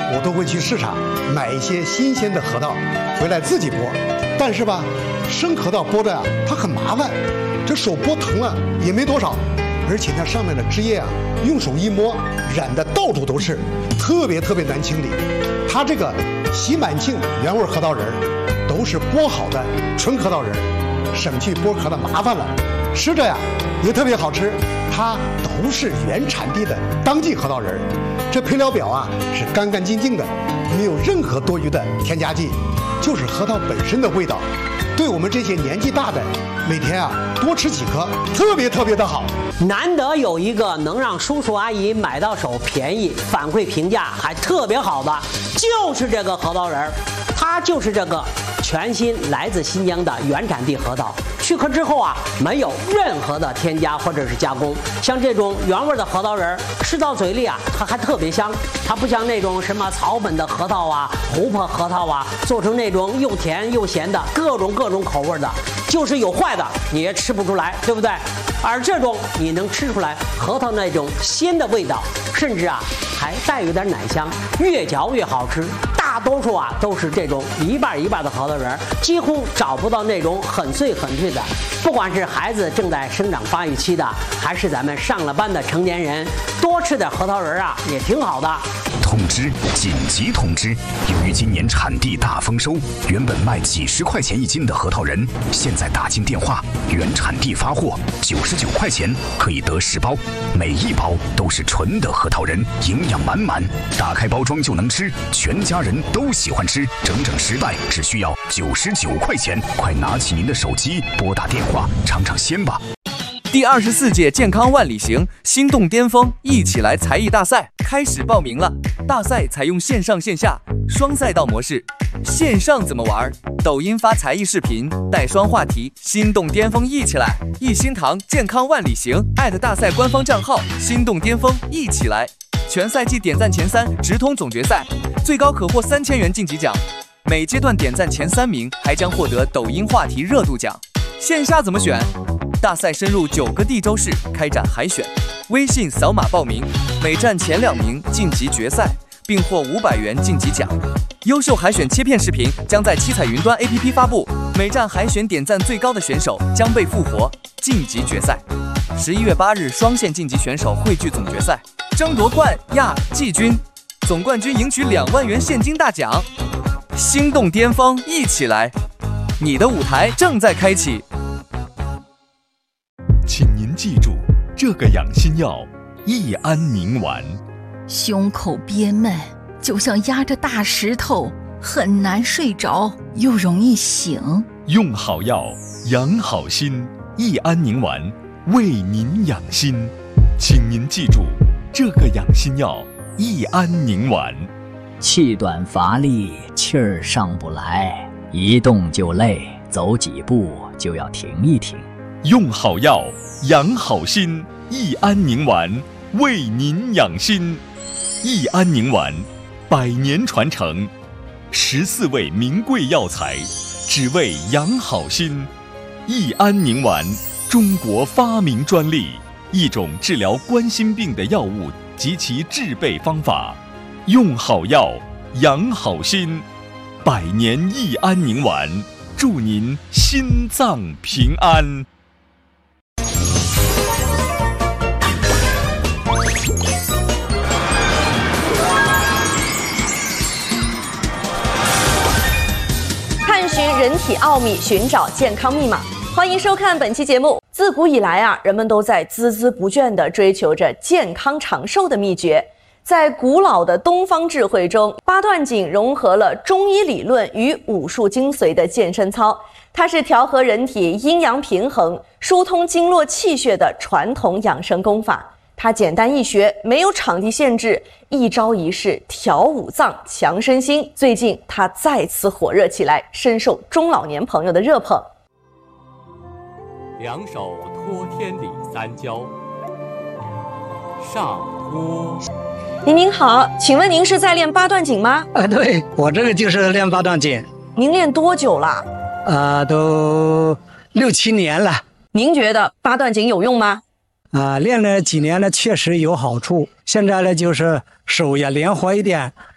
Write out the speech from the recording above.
我都会去市场买一些新鲜的核桃回来自己剥。但是吧，生核桃剥着呀，它很麻烦，这手剥疼了也没多少，而且它上面的汁液啊，用手一摸，染的到处都是，特别难清理。它这个喜满庆原味核桃仁都是剥好的纯核桃仁，省去剥壳的麻烦了，吃着呀也特别好吃。它都是原产地的当季核桃仁，这配料表啊是干净净的，没有任何多余的添加剂，就是核桃本身的味道。对我们这些年纪大的，每天啊多吃几颗，特别的好。 难得有一个能让叔叔阿姨买到手便宜、反馈评价还特别好的，就是这个核桃仁儿。它就是这个全新来自新疆的原产地核桃，去壳之后啊，没有任何的添加或者是加工。像这种原味的核桃仁儿，吃到嘴里啊，它还特别香。它不像那种什么草本的核桃啊、琥珀核桃啊，做成那种又甜又咸的各种口味的，就是有坏的你也吃不出来，对不对？而这种你能吃出来核桃那种鲜的味道，甚至啊还带有点奶香，越嚼越好吃。大多数啊都是这种一半的核桃仁，几乎找不到那种很脆的。不管是孩子正在生长发育期的，还是咱们上了班的成年人，多吃点核桃仁啊也挺好的。 通知！紧急通知！由于今年产地大丰收，原本卖几十块钱一斤的核桃仁，现在打进电话，原产地发货，99块钱可以得10包，每一包都是纯的核桃仁，营养满满，打开包装就能吃，全家人都喜欢吃，整10袋只需要99块钱，快拿起您的手机拨打电话尝尝鲜吧。 第24届健康万里行心动巅峰一起来才艺大赛开始报名了。大赛采用线上线下双赛道模式。线上怎么玩？抖音发才艺视频，带双话题，心动巅峰一起来！一心堂健康万里行大赛官方账号心动巅峰一起来！全赛季点赞前3直通总决赛，最高可获3000元晋级奖。每阶段点赞前3名还将获得抖音话题热度奖。线下怎么选？大赛深入9个地州市开展海选，微信扫码报名，每站前2名晋级决赛，并获500元晋级奖。优秀海选切片视频将在七彩云端 APP 发布，每站海选点赞最高的选手将被复活晋级决赛。11月8日双线晋级选手汇聚总决赛，争夺冠亚季军，总冠军赢取2万元现金大奖。心动巅峰一起来，你的舞台正在开启。 请您记住这个养心药益安宁丸。 胸口憋闷，就像压着大石头，很难睡着，又容易醒。 用好药，养好心，益安宁丸为您养心。请您记住这个养心药益安宁丸。 气短乏力，气儿上不来，一动就累，走几步就要停一停。 用好药，养好心，益安宁丸为您养心。益安宁丸100年传承，14味名贵药材，只为养好心。益安宁丸，中国发明专利，一种治疗冠心病的药物及其制备方法。用好药，养好心，100年益安宁丸，祝您心脏平安。 探寻人体奥秘，寻找健康密码。欢迎收看本期节目。自古以来啊，人们都在孜孜不倦地追求着健康长寿的秘诀。在古老的东方智慧中，八段锦融合了中医理论与武术精髓的健身操，它是调和人体阴阳平衡、疏通经络气血的传统养生功法。它简单易学，没有场地限制，一招一式调五脏、强身心。最近它再次火热起来，深受中老年朋友的热捧。 两手托天理3交，上托。 您好，请问您是在练八段锦吗？ 对，我这个就是练八段锦。 您练多久了？ 都6、7年了。 您觉得八段锦有用吗？ 练了几年呢，确实有好处。现在呢，就是手也灵活一点，